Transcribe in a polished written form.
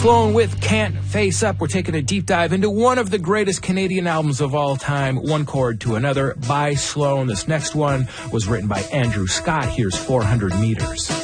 Flown with Can't Face Up. We're taking a deep dive into one of the greatest Canadian albums of all time, One Chord to Another by Sloan. This next one was written by Andrew Scott. Here's 400 Meters.